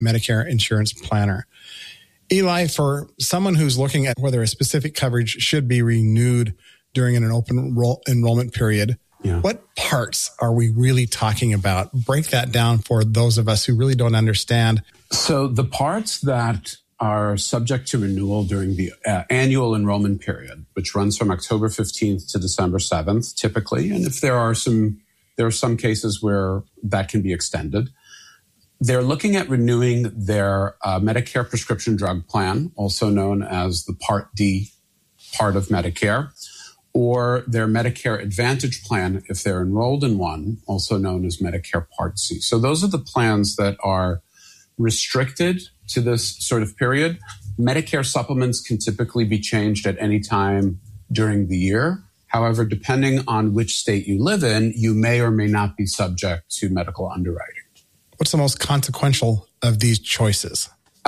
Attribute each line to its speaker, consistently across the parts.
Speaker 1: Medicare insurance planner. Eli, for someone who's looking at whether a specific coverage should be renewed during an open enrollment period, what parts are we really talking about? Break that down for those of us who really don't understand.
Speaker 2: So the parts that are subject to renewal during the annual enrollment period, which runs from October 15th to December 7th, typically, and if there are some cases where that can be extended, they're looking at renewing their Medicare prescription drug plan, also known as the Part D part of Medicare, or their Medicare Advantage plan if they're enrolled in one, also known as Medicare Part C. So those are the plans that are restricted to this sort of period. Medicare supplements can typically be changed at any time during the year. However, depending on which state you live in, you may or may not be subject to medical underwriting.
Speaker 1: What's the most consequential of these choices?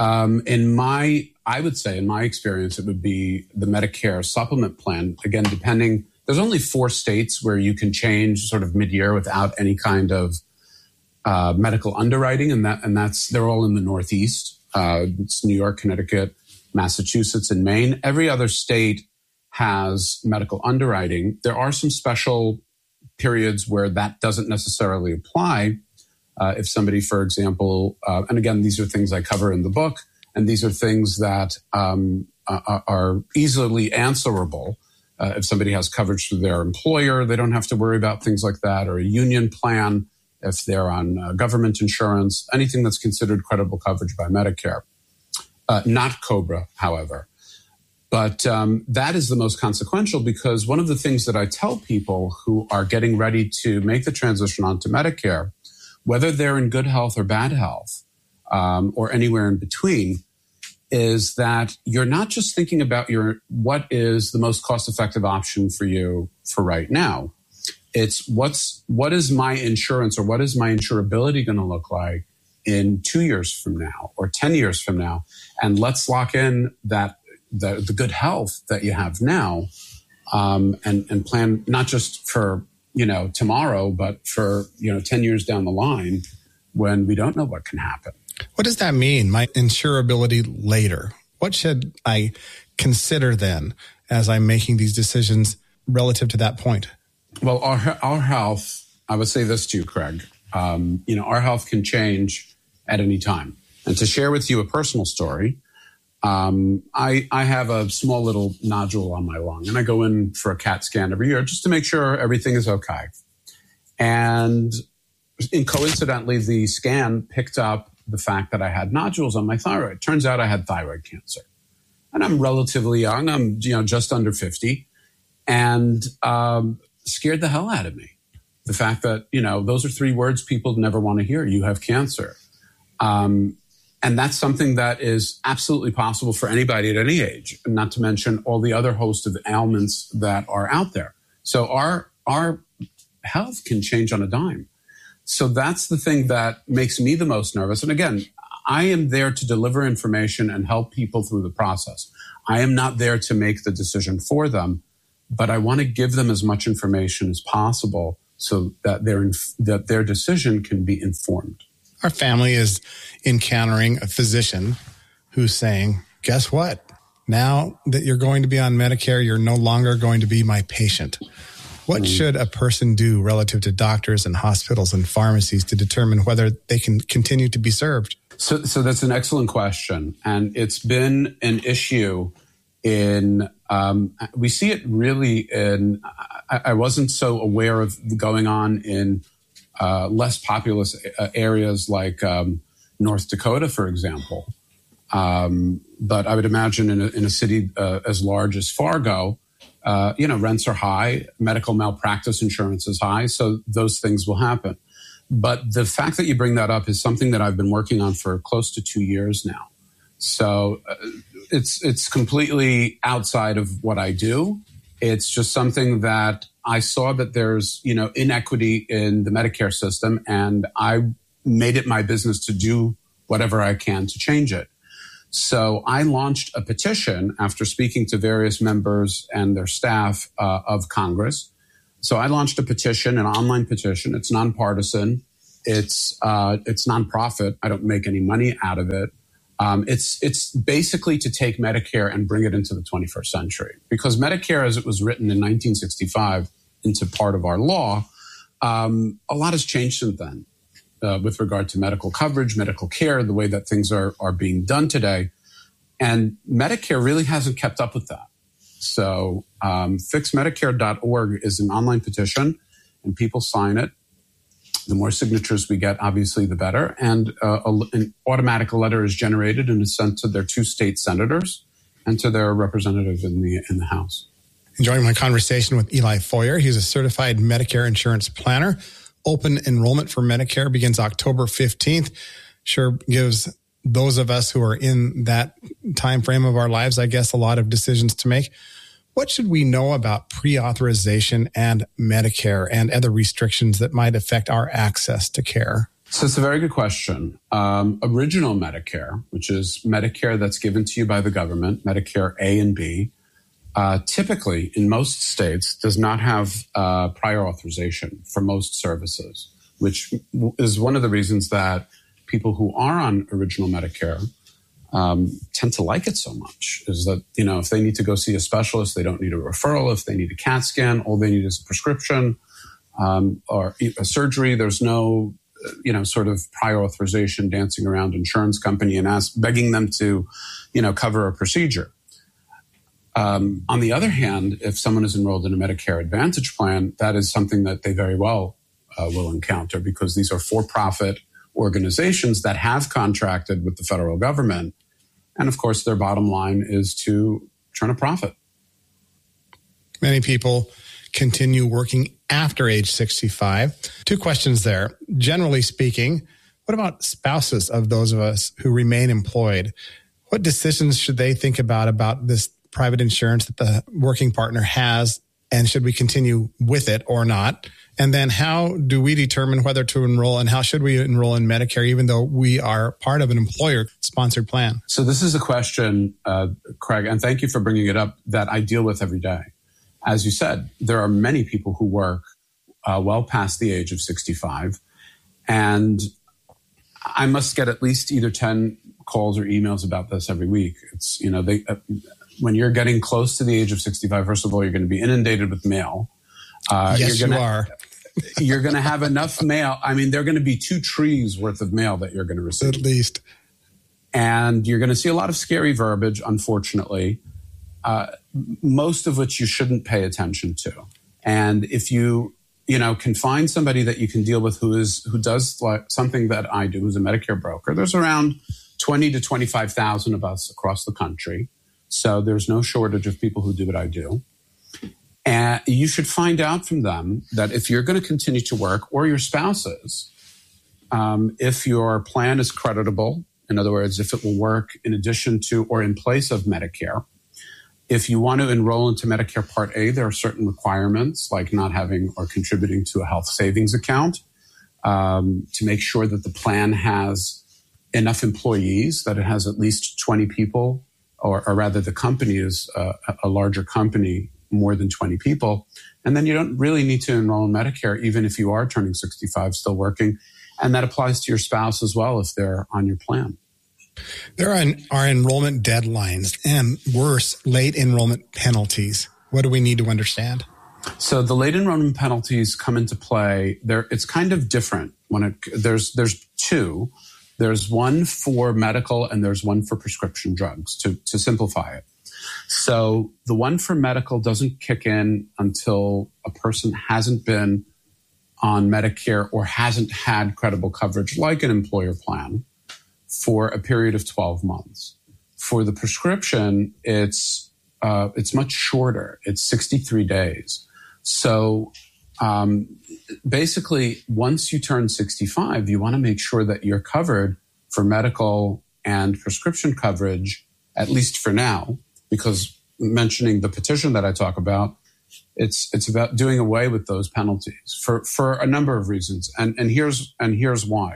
Speaker 2: I would say in my experience, it would be the Medicare supplement plan. Again, there's only 4 states where you can change sort of mid-year without any kind of medical underwriting, and they're all in the Northeast. It's New York, Connecticut, Massachusetts, and Maine. Every other state has medical underwriting. There are some special periods where that doesn't necessarily apply. If somebody, for example, and again, these are things I cover in the book, and these are things that are easily answerable. If somebody has coverage through their employer, they don't have to worry about things like that, or a union plan, if they're on government insurance, anything that's considered credible coverage by Medicare. Not COBRA, however. But that is the most consequential, because one of the things that I tell people who are getting ready to make the transition onto Medicare, whether they're in good health or bad health, or anywhere in between, is that you're not just thinking about what is the most cost-effective option for you for right now. It's what is my insurance, or what is my insurability going to look like in 2 years from now or 10 years from now, and let's lock in that the good health that you have now, and plan not just for tomorrow, but for 10 years down the line when we don't know what can happen.
Speaker 1: What does that mean? My insurability later. What should I consider then as I'm making these decisions relative to that point?
Speaker 2: Well, our health, I would say this to you, Craig. Our health can change at any time. And to share with you a personal story, I have a small little nodule on my lung, and I go in for a CAT scan every year just to make sure everything is okay. And coincidentally, the scan picked up the fact that I had nodules on my thyroid. Turns out I had thyroid cancer. And I'm relatively young. I'm just under 50. And scared the hell out of me. The fact that, those are 3 words people never want to hear. You have cancer. And that's something that is absolutely possible for anybody at any age, not to mention all the other host of ailments that are out there. So our health can change on a dime. So that's the thing that makes me the most nervous. And again, I am there to deliver information and help people through the process. I am not there to make the decision for them, but I want to give them as much information as possible so that their decision can be informed.
Speaker 1: Our family is encountering a physician who's saying, guess what? Now that you're going to be on Medicare, you're no longer going to be my patient. What should a person do relative to doctors and hospitals and pharmacies to determine whether they can continue to be served?
Speaker 2: So that's an excellent question. And it's been an issue we see it really I wasn't so aware of going on in less populous areas like North Dakota, for example. But I would imagine in a city as large as Fargo, rents are high, medical malpractice insurance is high, so those things will happen. But the fact that you bring that up is something that I've been working on for close to 2 years now. So it's completely outside of what I do. It's just something that I saw that there's, inequity in the Medicare system, and I made it my business to do whatever I can to change it. So I launched a petition after speaking to various members and their staff of Congress. So I launched a petition, an online petition. It's nonpartisan. It's nonprofit. I don't make any money out of it. It's basically to take Medicare and bring it into the 21st century, because Medicare, as it was written in 1965 into part of our law, a lot has changed since then with regard to medical coverage, medical care, the way that things are being done today. And Medicare really hasn't kept up with that. So fixmedicare.org is an online petition, and people sign it. The more signatures we get, obviously, the better. And an automatic letter is generated and is sent to their 2 state senators and to their representative in the House.
Speaker 1: Enjoying my conversation with Eli Foyer. He's a certified Medicare insurance planner. Open enrollment for Medicare begins October 15th. Sure gives those of us who are in that time frame of our lives, I guess, a lot of decisions to make. What should we know about pre-authorization and Medicare and other restrictions that might affect our access to care?
Speaker 2: So it's a very good question. Original Medicare, which is Medicare that's given to you by the government, Medicare A and B, typically in most states does not have prior authorization for most services, which is one of the reasons that people who are on original Medicare tend to like it so much, is that, if they need to go see a specialist, they don't need a referral. If they need a CAT scan, all they need is a prescription or a surgery. There's no, sort of prior authorization dancing around insurance company and begging them to, cover a procedure. On the other hand, if someone is enrolled in a Medicare Advantage plan, that is something that they very well will encounter, because these are for-profit organizations that have contracted with the federal government. And of course, their bottom line is to turn a profit.
Speaker 1: Many people continue working after age 65. 2 questions there. Generally speaking, what about spouses of those of us who remain employed? What decisions should they think about this private insurance that the working partner has, and should we continue with it or not? And then how do we determine whether to enroll, and how should we enroll in Medicare, even though we are part of an employer-sponsored plan?
Speaker 2: So this is a question, Craig, and thank you for bringing it up, that I deal with every day. As you said, there are many people who work well past the age of 65, and I must get at least either 10 calls or emails about this every week. It's, when you're getting close to the age of 65, first of all, you're going to be inundated with mail.
Speaker 1: Yes, you are.
Speaker 2: You're going to have enough mail. I mean, there are going to be 2 trees worth of mail that you're going to receive.
Speaker 1: At least.
Speaker 2: And you're going to see a lot of scary verbiage, unfortunately, most of which you shouldn't pay attention to. And if you can find somebody that you can deal with who does like something that I do, who's a Medicare broker, there's around 20 to 25,000 of us across the country. So there's no shortage of people who do what I do. And you should find out from them that if you're going to continue to work, or your spouse is, if your plan is creditable, in other words, if it will work in addition to or in place of Medicare, if you want to enroll into Medicare Part A, there are certain requirements, like not having or contributing to a health savings account, to make sure that the plan has enough employees, that it has at least 20 people, or rather the company is a larger company, more than 20 people. And then you don't really need to enroll in Medicare, even if you are turning 65, still working. And that applies to your spouse as well, if they're on your plan.
Speaker 1: There are enrollment deadlines and, worse, late enrollment penalties. What do we need to understand?
Speaker 2: So the late enrollment penalties come into play. It's kind of different. There's 2. There's one for medical and there's one for prescription drugs, to simplify it. So the one for medical doesn't kick in until a person hasn't been on Medicare or hasn't had credible coverage, like an employer plan, for a period of 12 months. For the prescription, it's much shorter. It's 63 days. So basically, once you turn 65, you want to make sure that you're covered for medical and prescription coverage, at least for now, because mentioning the petition that I talk about, it's about doing away with those penalties for a number of reasons. And here's why.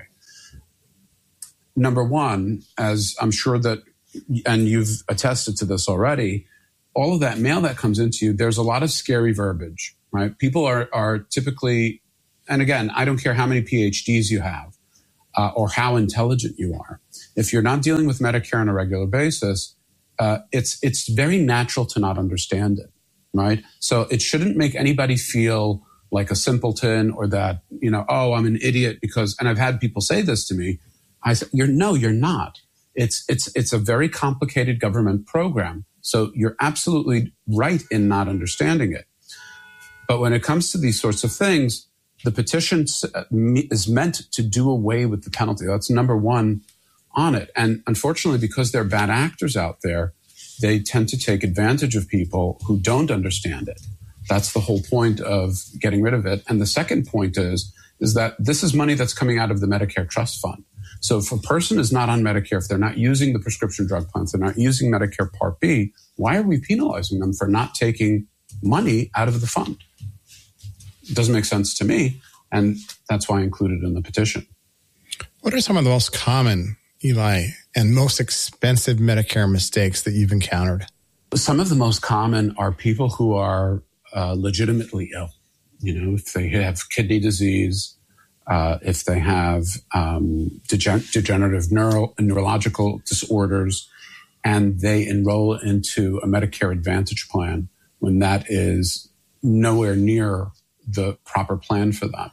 Speaker 2: Number one, as I'm sure that, and you've attested to this already, all of that mail that comes into you, there's a lot of scary verbiage, right? People are typically and again, I don't care how many PhDs you have or how intelligent you are. If you're not dealing with Medicare on a regular basis, it's very natural to not understand it, right? So it shouldn't make anybody feel like a simpleton or that, oh, I'm an idiot because, and I've had people say this to me. I said, you're not. It's a very complicated government program. So you're absolutely right in not understanding it. But when it comes to these sorts of things, the petition is meant to do away with the penalty. That's number one on it. And unfortunately, because there are bad actors out there, they tend to take advantage of people who don't understand it. That's the whole point of getting rid of it. And the second point is that this is money that's coming out of the Medicare Trust Fund. So if a person is not on Medicare, if they're not using the prescription drug plans, they're not using Medicare Part B, why are we penalizing them for not taking money out of the fund? It doesn't make sense to me, and that's why I included it in the petition.
Speaker 1: What are some of the most common, Eli, and most expensive Medicare mistakes that you've encountered?
Speaker 2: Some of the most common are people who are legitimately ill. If they have kidney disease, if they have degenerative neurological disorders, and they enroll into a Medicare Advantage plan when that is nowhere near the proper plan for them.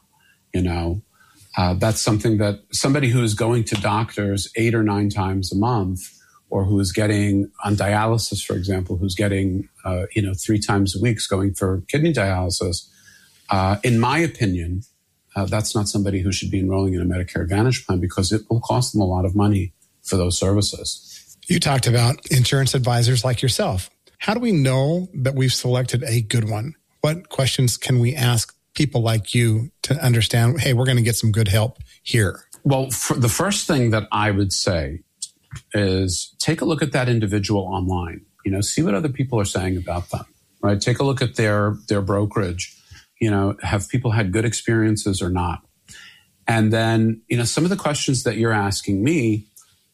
Speaker 2: That's something that somebody who is going to doctors 8 or 9 times a month, or who is getting on dialysis, for example, who's getting 3 times a week going for kidney dialysis, in my opinion, that's not somebody who should be enrolling in a Medicare Advantage plan because it will cost them a lot of money for those services.
Speaker 1: You talked about insurance advisors like yourself. How do we know that we've selected a good one? What questions can we ask people like you to understand, hey, we're going to get some good help here?
Speaker 2: Well, the first thing that I would say is take a look at that individual online. See what other people are saying about them, right? Take a look at their brokerage. Have people had good experiences or not? And then, some of the questions that you're asking me,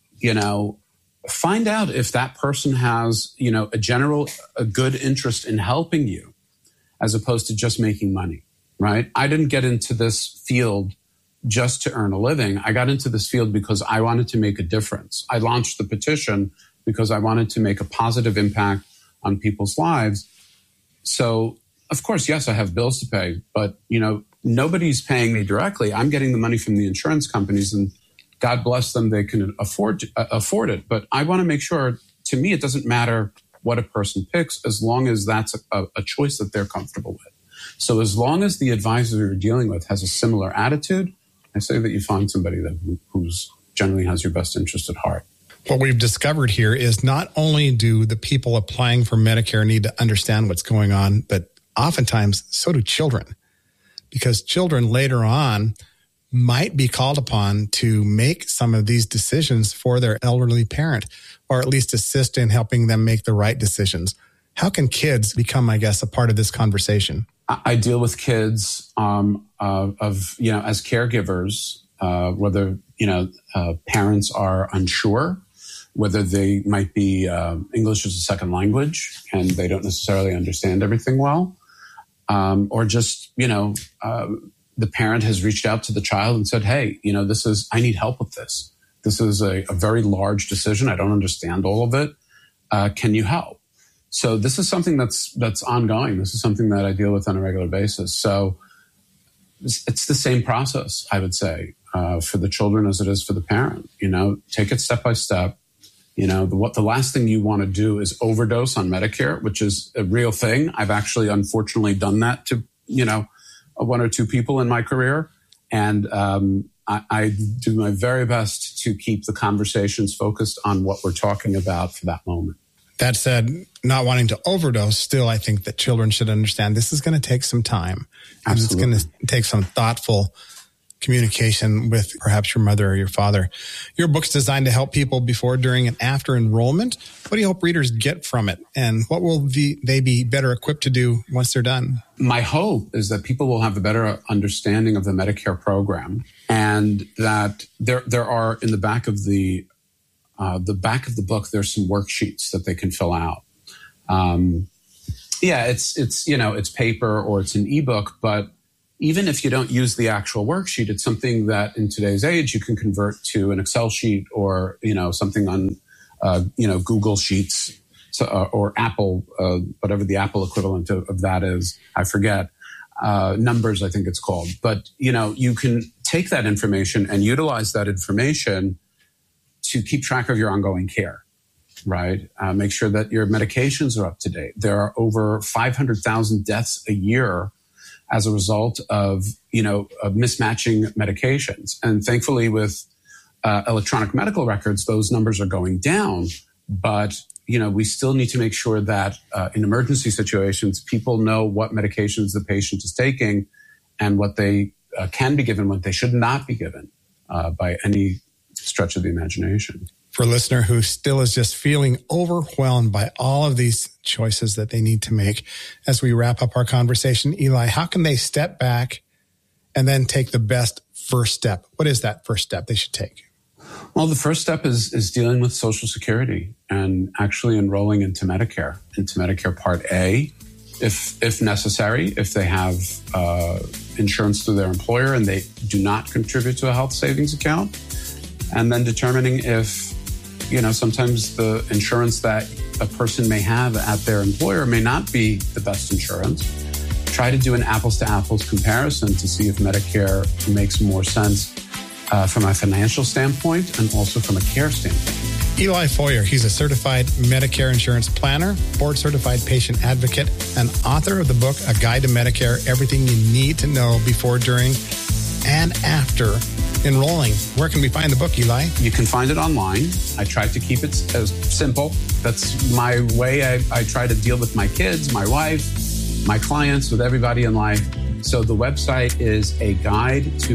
Speaker 2: find out if that person has, a good interest in helping you as opposed to just making money, right? I didn't get into this field just to earn a living. I got into this field because I wanted to make a difference. I launched the petition because I wanted to make a positive impact on people's lives. So, of course, yes, I have bills to pay, but, nobody's paying me directly. I'm getting the money from the insurance companies, and God bless them, they can afford it. But I want to make sure, to me, it doesn't matter what a person picks as long as that's a choice that they're comfortable with. So as long as the advisor you're dealing with has a similar attitude, I say that you find somebody who's generally has your best interest at heart.
Speaker 1: What we've discovered here is not only do the people applying for Medicare need to understand what's going on, but oftentimes so do children, because children later on might be called upon to make some of these decisions for their elderly parent, or at least assist in helping them make the right decisions. How can kids become, I guess, a part of this conversation?
Speaker 2: I deal with kids as caregivers, whether, parents are unsure, whether they might be English as a second language and they don't necessarily understand everything well, or just, the parent has reached out to the child and said, hey, I need help with this. This is a very large decision. I don't understand all of it. Can you help? So this is something that's ongoing. This is something that I deal with on a regular basis. So it's the same process, I would say, for the children as it is for the parent. Take it step by step. The last thing you want to do is overdose on Medicare, which is a real thing. I've actually, unfortunately, done that to, 1 or 2 people in my career. And I do my very best to keep the conversations focused on what we're talking about for that moment.
Speaker 1: That said, not wanting to overdose, still, I think that children should understand this is going to take some time.
Speaker 2: Absolutely.
Speaker 1: And it's going to take some thoughtful communication with perhaps your mother or your father. Your book's designed to help people before, during, and after enrollment. What do you hope readers get from it? And what will they be better equipped to do once they're done?
Speaker 2: My hope is that people will have a better understanding of the Medicare program, and that there are, in the back of the book, there's some worksheets that they can fill out. It's paper or it's an ebook, but even if you don't use the actual worksheet, it's something that in today's age you can convert to an Excel sheet or, something on, Google Sheets or Apple, whatever the Apple equivalent of that is. I forget. Numbers, I think it's called. But, you can take that information and utilize that information to keep track of your ongoing care. Right? Make sure that your medications are up to date. There are over 500,000 deaths a year as a result of mismatching medications. And thankfully with electronic medical records, those numbers are going down. But, we still need to make sure that in emergency situations, people know what medications the patient is taking and what they can be given, what they should not be given by any stretch of the imagination.
Speaker 1: For a listener who still is just feeling overwhelmed by all of these choices that they need to make, as we wrap up our conversation, Eli, how can they step back and then take the best first step? What is that first step they should take?
Speaker 2: Well, the first step is dealing with Social Security and actually enrolling into Medicare Part A, if necessary, if they have insurance through their employer and they do not contribute to a health savings account, and then determining if sometimes the insurance that a person may have at their employer may not be the best insurance. Try to do an apples to apples comparison to see if Medicare makes more sense from a financial standpoint and also from a care standpoint.
Speaker 1: Eli Foyer, he's a certified Medicare insurance planner, board certified patient advocate, and author of the book, A Guide to Medicare, Everything You Need to Know Before, During, and After Enrolling. Where can we find the book, Eli?
Speaker 2: You can find it online. I try to keep it as simple. That's my way. I try to deal with my kids, my wife, my clients, with everybody in life. So the website is a guide to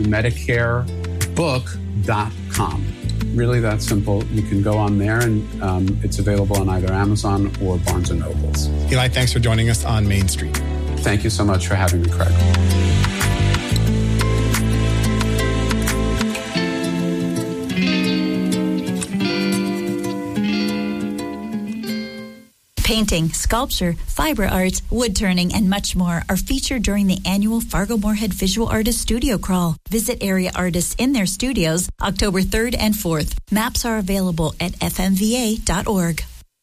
Speaker 2: MedicareBook.com. Really that simple. You can go on there and it's available on either Amazon or Barnes & Nobles.
Speaker 1: Eli, thanks for joining us on Main Street.
Speaker 2: Thank you so much for having me, Craig.
Speaker 3: Painting, sculpture, fiber arts, wood turning, and much more are featured during the annual Fargo-Moorhead Visual Artists Studio Crawl. Visit area artists in their studios October 3rd and 4th. Maps are available at fmva.org.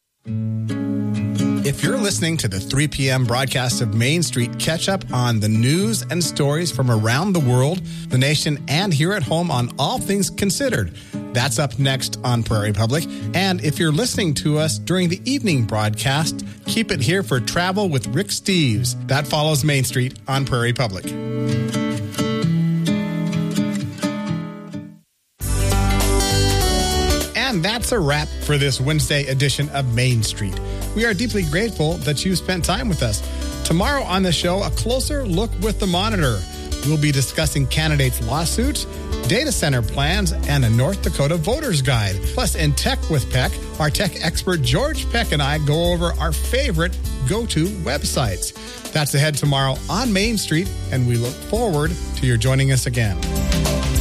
Speaker 1: If you're listening to the 3 p.m. broadcast of Main Street, catch up on the news and stories from around the world, the nation, and here at home on All Things Considered. That's up next on Prairie Public. And if you're listening to us during the evening broadcast, keep it here for Travel with Rick Steves. That follows Main Street on Prairie Public. And that's a wrap for this Wednesday edition of Main Street. We are deeply grateful that you spent time with us. Tomorrow on the show, a closer look with the monitor. We'll be discussing candidates' lawsuits, data center plans, and a North Dakota voter's guide. Plus, in Tech with Peck, our tech expert George Peck and I go over our favorite go-to websites. That's ahead tomorrow on Main Street, and we look forward to your joining us again.